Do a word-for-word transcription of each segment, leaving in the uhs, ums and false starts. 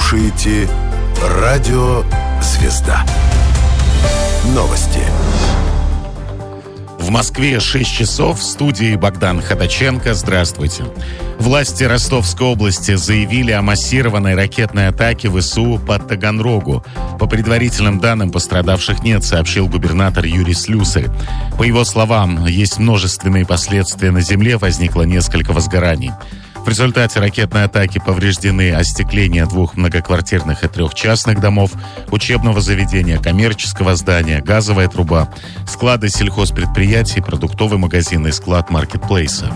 слушаете радио «Звезда». Новости. В Москве шесть часов, в студии Богдан Ходаченко. Здравствуйте. Власти Ростовской области заявили о массированной ракетной атаке ВСУ по Таганрогу. По предварительным данным, пострадавших нет, сообщил губернатор Юрий Слюсарь. По его словам, есть множественные последствия на земле, возникло несколько возгораний. В результате ракетной атаки повреждены остекление двух многоквартирных и трех частных домов, учебного заведения, коммерческого здания, газовая труба, склады сельхозпредприятий, продуктовый магазин и склад маркетплейса.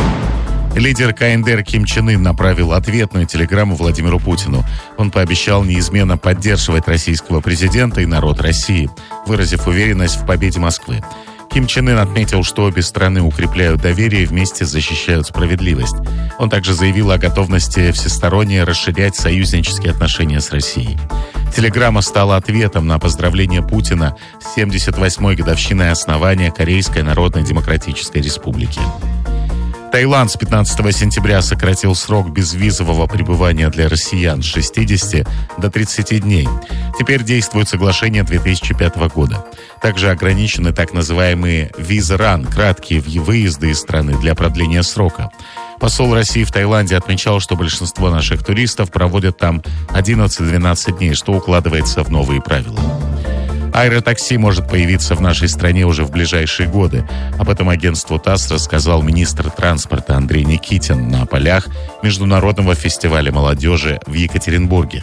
Лидер ка эн дэ эр Ким Чен Ын направил ответную телеграмму Владимиру Путину. Он пообещал неизменно поддерживать российского президента и народ России, выразив уверенность в победе Москвы. Ким Чен Ын отметил, что обе страны укрепляют доверие и вместе защищают справедливость. Он также заявил о готовности всесторонне расширять союзнические отношения с Россией. Телеграмма стала ответом на поздравление Путина с семьдесят восьмой годовщиной основания Корейской Народно-Демократической Республики. Таиланд с пятнадцатого сентября сократил срок безвизового пребывания для россиян с шестидесяти до тридцати дней. Теперь действует соглашение две тысячи пятого года. Также ограничены так называемые виза-ран, краткие выезды из страны для продления срока. Посол России в Таиланде отмечал, что большинство наших туристов проводят там одиннадцать-двенадцать дней, что укладывается в новые правила. Аэротакси может появиться в нашей стране уже в ближайшие годы. Об этом агентству ТАСС рассказал министр транспорта Андрей Никитин на полях Международного фестиваля молодежи в Екатеринбурге.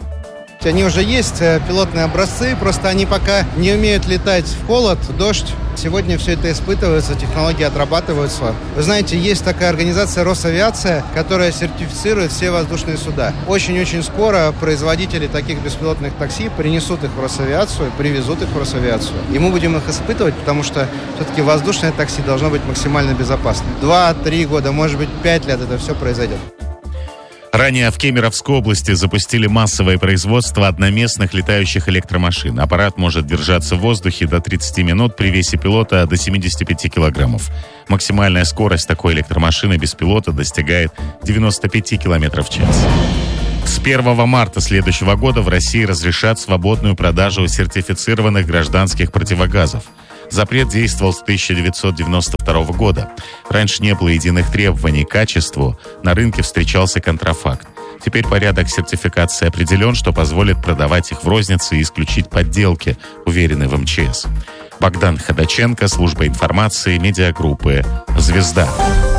Они уже есть, пилотные образцы, просто они пока не умеют летать в холод, в дождь. Сегодня все это испытывается, технологии отрабатываются. Вы знаете, есть такая организация Росавиация, которая сертифицирует все воздушные суда. Очень-очень скоро производители таких беспилотных такси принесут их в Росавиацию, привезут их в Росавиацию. И мы будем их испытывать, потому что все-таки воздушное такси должно быть максимально безопасным. Два-три года, может быть, пять лет это все произойдет. Ранее в Кемеровской области запустили массовое производство одноместных летающих электромашин. Аппарат может держаться в воздухе до тридцати минут, при весе пилота до семидесяти пяти килограммов. Максимальная скорость такой электромашины без пилота достигает девяноста пяти километров в час. С первого марта следующего года в России разрешат свободную продажу сертифицированных гражданских противогазов. Запрет действовал с тысяча девятьсот девяносто второго года. Раньше не было единых требований к качеству, на рынке встречался контрафакт. Теперь порядок сертификации определен, что позволит продавать их в рознице и исключить подделки, уверены в эм че эс. Богдан Ходаченко, служба информации, медиагруппы «Звезда».